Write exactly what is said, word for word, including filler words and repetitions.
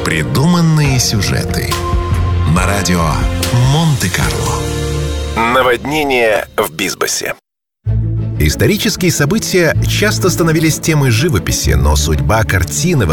Придуманные сюжеты на радио Монте-Карло. Наводнение в Бисбосе. Исторические события часто становились темой живописи, но судьба картины